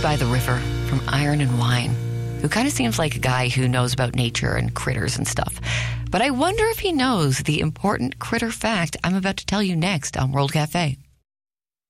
by the river from Iron and Wine, who kind of seems like a guy who knows about nature and critters and stuff. But I wonder if he knows the important critter fact I'm about to tell you next on World Cafe.